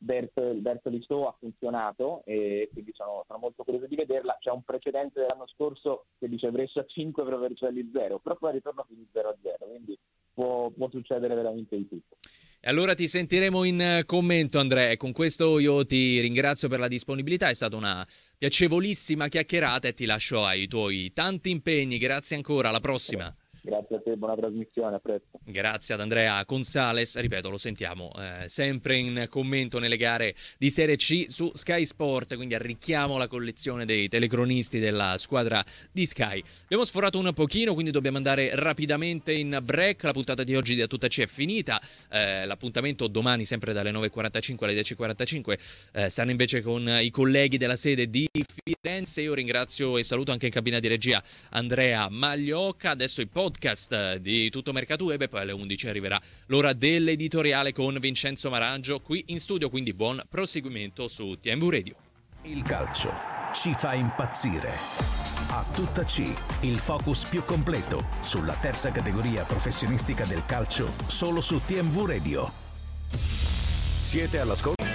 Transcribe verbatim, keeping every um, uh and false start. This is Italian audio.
verso, verso l'I S O ha funzionato e quindi sono, sono molto curioso di vederla. C'è un precedente dell'anno scorso che dice Brescia cinque Provercelli zero, però poi ritorno quindi zero a zero, quindi può, può succedere veramente di tutto. E allora ti sentiremo in commento, Andrea. Con questo io ti ringrazio per la disponibilità, è stata una piacevolissima chiacchierata e ti lascio ai tuoi tanti impegni. Grazie ancora, alla prossima. Grazie a te, buona trasmissione, a presto. Grazie ad Andrea Gonzalez, ripeto, lo sentiamo eh, sempre in commento nelle gare di Serie C su Sky Sport, quindi arricchiamo la collezione dei telecronisti della squadra di Sky. Abbiamo sforato un pochino, quindi dobbiamo andare rapidamente in break. La puntata di oggi di A Tutta C è finita, eh, l'appuntamento domani sempre dalle nove e quarantacinque alle dieci e quarantacinque eh, saranno invece con i colleghi della sede di Firenze. Io ringrazio e saluto anche in cabina di regia Andrea Magliocca. Adesso i podcast di Tutto Mercato Web e poi alle undici arriverà l'ora dell'editoriale con Vincenzo Marangio qui in studio, quindi buon proseguimento su T M V Radio. Il calcio ci fa impazzire. A Tutta C, il focus più completo sulla terza categoria professionistica del calcio solo su T M V Radio. Siete all'ascolto?